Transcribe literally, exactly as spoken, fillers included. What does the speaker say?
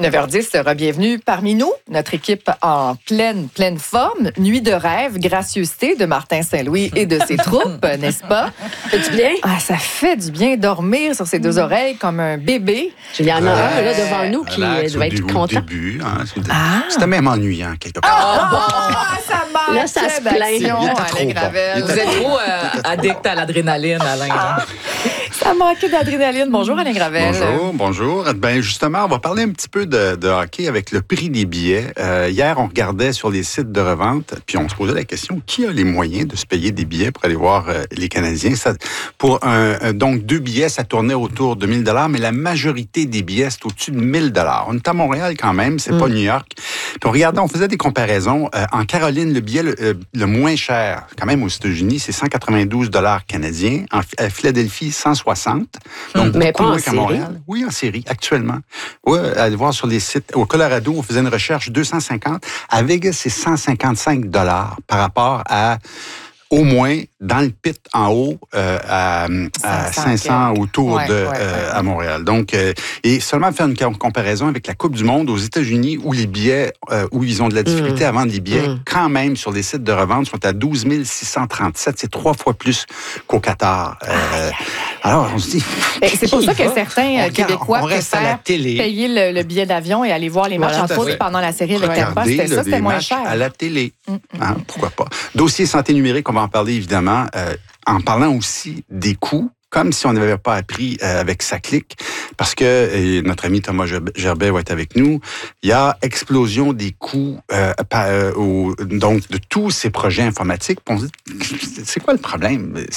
neuf heures dix, bienvenue parmi nous. Notre équipe en pleine, pleine forme. Nuit de rêve, gracieuseté de Martin Saint-Louis et de ses troupes, n'est-ce pas? Ça fait du bien? Ah, ça fait du bien dormir sur ses deux oreilles comme un bébé. Il y en a un là, devant nous qui Relax, doit au être début, content. Au début, hein, c'est- Ah. c'était même ennuyant quelque part. Ah, ça manque Là, ça se plaint. d'action, Il était Alain trop bon. Gravel. Il Vous êtes trop euh, addict à l'adrénaline, Alain. là. Ça manquait d'adrénaline. Bonjour, Alain Gravel. Bonjour, bonjour. Ben justement, on va parler un petit peu de, de hockey avec le prix des billets. Euh, hier, on regardait sur les sites de revente, puis on se posait la question, qui a les moyens de se payer des billets pour aller voir euh, les Canadiens? Ça, pour un, un- donc deux billets, ça tournait autour de mille dollars, mais la majorité des billets, c'est au-dessus de mille dollars. On est à Montréal quand même, c'est Mm. pas New York. Puis on regardait, on faisait des comparaisons. Euh, en Caroline, le billet le, euh, le moins cher, quand même aux États-Unis, c'est cent quatre-vingt-douze dollars canadiens. En, à Philadelphie, cent soixante. Donc, Mais beaucoup pas en moins qu'à série. Montréal. Oui, en série, actuellement. Oui, allez voir sur les sites. Au Colorado, on faisait une recherche deux cent cinquante. À Vegas, c'est cent cinquante-cinq dollars par rapport à au moins dans le pit en haut euh, à, à cinq cents cinq cents quelques. autour Ouais, de ouais, euh, ouais. à Montréal. Donc euh, et seulement faire une com- comparaison avec la Coupe du monde aux États-Unis où les billets euh, où ils ont de la difficulté Mm. à vendre les billets Mm. quand même sur les sites de revente sont à douze mille six cent trente-sept, c'est trois fois plus qu'au Qatar. Euh, alors on se dit Ben, c'est pour qui ça que va? certains On euh, regarde, Québécois on reste à la préfèrent télé. payer le, le billet d'avion et aller voir les matchs Voilà, en tout à foot fait. pendant la série avec Tempa. Regardez C'était là, ça, c'était des moins matchs cher. à la télé. Mm, mm, Hein, pourquoi pas. Dossier santé numérique, on va en parler évidemment, euh, en parlant aussi des coûts, comme si on n'avait pas appris euh, avec SACLIC, parce que et notre ami Thomas Ger- Gerbet va être avec nous. Il y a explosion des coûts euh, par- euh, au- donc de tous ces projets informatiques. On se dit, c'est quoi le problème?